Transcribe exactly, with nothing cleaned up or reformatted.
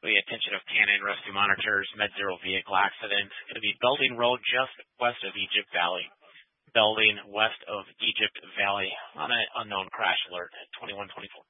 the attention of Cannon rescue monitors, Med Zero vehicle accident. Going to be Belding Road just west of Egypt Valley. Belding west of Egypt Valley on an unknown crash alert at twenty-one twenty-four.